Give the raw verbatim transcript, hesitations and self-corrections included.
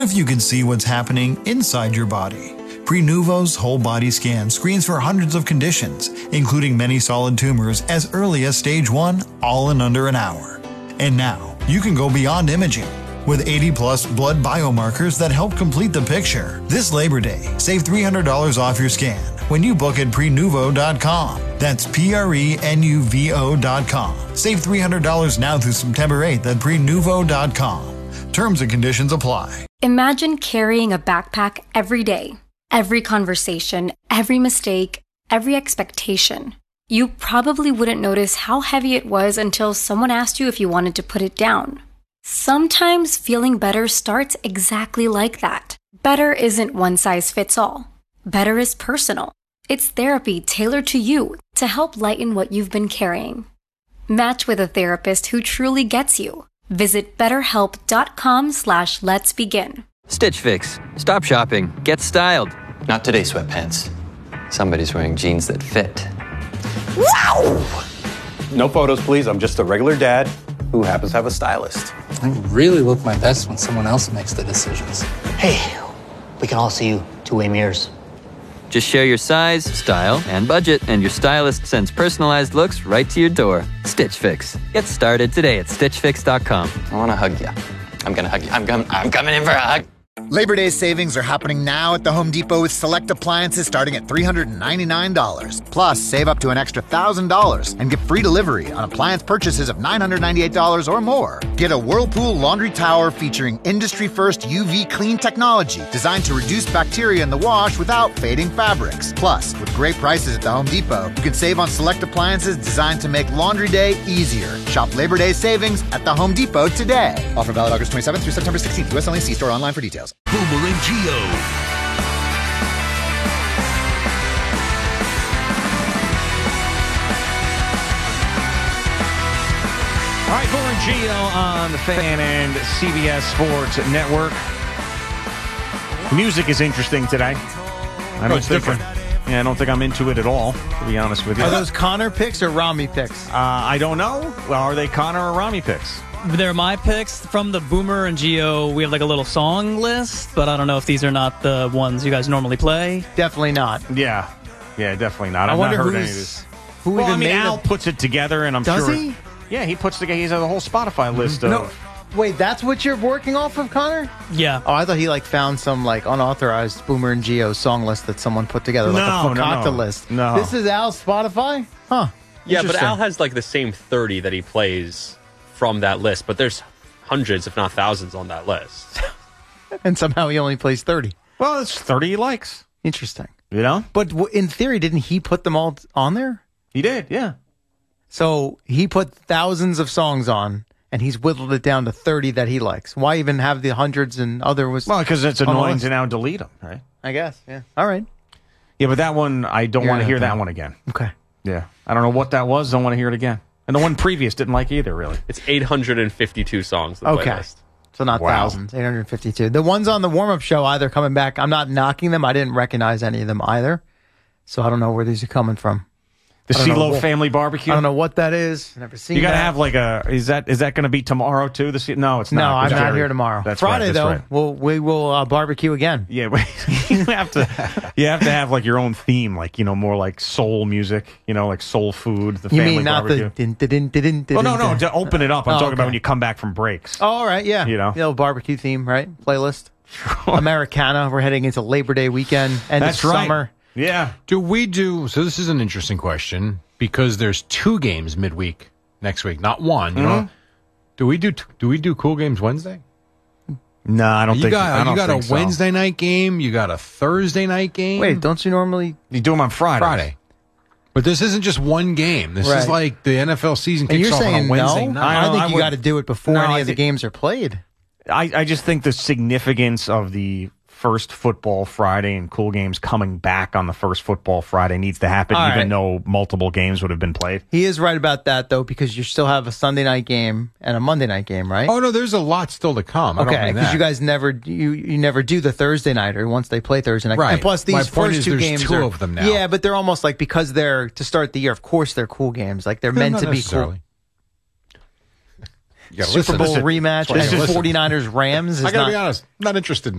If you can see what's happening inside your body. Prenuvo's whole body scan screens for hundreds of conditions, including many solid tumors as early as stage one, all in under an hour. And now, you can go beyond imaging. With eighty plus blood biomarkers that help complete the picture. This Labor Day, save three hundred dollars off your scan when you book at prenuvo dot com. That's P R E N U V O dot com. Save three hundred dollars now through September eighth at prenuvo dot com. Terms and conditions apply. Imagine carrying a backpack every day. Every conversation, every mistake, every expectation. You probably wouldn't notice how heavy it was until someone asked you if you wanted to put it down. Sometimes feeling better starts exactly like that. Better isn't one size fits all. Better is personal. It's therapy tailored to you to help lighten what you've been carrying. Match with a therapist who truly gets you. Visit betterhelp.com slash let's begin. Stitch Fix. Stop shopping. Get styled. Not today, sweatpants. Somebody's wearing jeans that fit. Wow! No photos, please. I'm just a regular dad who happens to have a stylist. I really look my best when someone else makes the decisions. Hey, we can all see you two-way mirrors. Just share your size, style, and budget, and your stylist sends personalized looks right to your door. Stitch Fix. Get started today at stitch fix dot com. I want to hug you. I'm going to hug you. I'm, com- I'm coming in for a hug. Labor Day savings are happening now at the Home Depot with select appliances starting at three hundred ninety-nine dollars. Plus, save up to an extra one thousand dollars and get free delivery on appliance purchases of nine hundred ninety-eight dollars or more. Get a Whirlpool laundry tower featuring industry-first U V clean technology designed to reduce bacteria in the wash without fading fabrics. Plus, with great prices at the Home Depot, you can save on select appliances designed to make laundry day easier. Shop Labor Day savings at the Home Depot today. Offer valid August twenty-seventh through September sixteenth. U S only. See store online for details. Boomer and Geo. All right, Boomer and Geo on the Fan and C B S Sports Network. Music is interesting today. I don't Oh, it's think different. I, yeah, I don't think I'm into it at all, to be honest with you. Are those Connor picks or Rami picks? Uh, I don't know. Well, are they Connor or Rami picks? They're my picks from the Boomer and Geo. We have like a little song list, but I don't know if these are not the ones you guys normally play. Definitely not. Yeah. Yeah, definitely not. I I've wonder not heard who's- any of this. who well, even I mean, made Al it? puts it together, and I'm Does sure. he? Yeah, he puts together. He's a whole Spotify list of. No, wait, that's what you're working off of, Connor? Yeah. Oh, I thought he like found some like unauthorized Boomer and Geo song list that someone put together, like No, a no, Fakata no. list. No. This is Al's Spotify? Huh. Yeah, but Interesting. Al has like the same thirty that he plays from that list, but there's hundreds, if not thousands, on that list. And somehow he only plays thirty. Well, it's thirty he likes. Interesting. You know? But w- in theory, didn't he put them all on there? He did, yeah. So he put thousands of songs on, and he's whittled it down to thirty that he likes. Why even have the hundreds and other was? Well, because it's on the annoying list? to now delete them, right? I guess, yeah. All right. Yeah, but that one, I don't You're want to hear okay. that one again. Okay. Yeah. I don't know what that was. Don't want to hear it again. And the one previous didn't like either, really. It's eight hundred fifty-two songs. The Okay. playlist. So not Wow. thousands, eight hundred fifty-two. The ones on the warm-up show either coming back. I'm not knocking them. I didn't recognize any of them either. So I don't know where these are coming from. The I don't know CeeLo what- family barbecue. I don't know what that is. Never seen You got to that. have like a. Is that is that going to be tomorrow too? The Ce- no, it's No, not. I'm 'cause not Jerry- here tomorrow. That's Friday, right, that's though, right. we'll, we will uh, barbecue again. Yeah, but you have to. You have to have like your own theme, like you know, more like soul music. You know, like soul food. The You family mean not barbecue. the... Din, din, din, din, din, Oh no, no! din. To open it up, I'm Oh, talking okay. about when you come back from breaks. Oh, all right, yeah. You know? The little barbecue theme, right? Playlist. Americana. We're heading into Labor Day weekend. End That's of right. summer. Yeah. Do we do? So this is an interesting question because there's two games midweek next week, not one. You know, do we do? Do we do Cool Games Wednesday? No, I don't you think. got I don't you got think a so. Wednesday night game. You got a Thursday night game. Wait, don't you normally... You do them on Friday. Friday. But this isn't just one game. This Right. is like the N F L season And kicks you're off on saying a Wednesday no? night. I, I think I you would- got to do it before No, any I of the thi- games are played. I, I just think the significance of the first football Friday and Cool Games coming back on the first football Friday needs to happen, All even right. though multiple games would have been played. He is right about that, though, because you still have a Sunday night game and a Monday night game, right? Oh no, there's a lot still to come. I don't Okay, mean because that. you guys never you you never do the Thursday nighter once they play Thursday night. Right. And plus these My first point is two there's games two are, of them now. Yeah, but they're almost like because they're to start the year. Of course, they're cool games. Like they're No, meant not to be necessarily. You gotta Super listen. Bowl Listen. rematch That's why you and gotta listen. forty-niners Rams is I gotta not. be honest. I'm not interested